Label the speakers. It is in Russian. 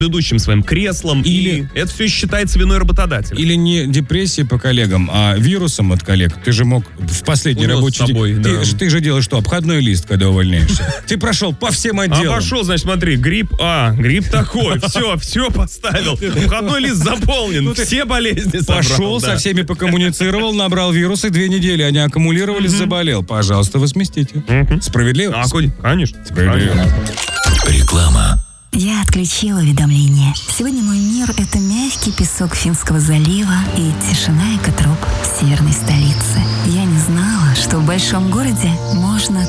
Speaker 1: предыдущим своим креслом,
Speaker 2: Или-
Speaker 1: и это все считается виной работодателя.
Speaker 2: Или не депрессией по коллегам, а вирусом от коллег. Ты же мог в последний
Speaker 1: Унес
Speaker 2: рабочий
Speaker 1: с собой,
Speaker 2: день...
Speaker 1: да.
Speaker 2: Ты же делаешь что? Обходной лист, когда увольняешься. Ты прошел по всем отделам.
Speaker 1: Пошел, значит, смотри, грипп грипп такой, все поставил. Входной лист заполнен, все болезни собрал.
Speaker 2: Пошел,
Speaker 1: да.
Speaker 2: со всеми покоммуницировал, набрал вирусы, 2 недели они аккумулировались, заболел. Пожалуйста, возместите. Справедливо?
Speaker 1: Конечно.
Speaker 2: Справедливо.
Speaker 3: Реклама.
Speaker 4: Я отключила уведомления. Сегодня мой мир — это мягкий песок Финского залива и тишина экотроп северной столицы. Я не знала, что в большом городе можно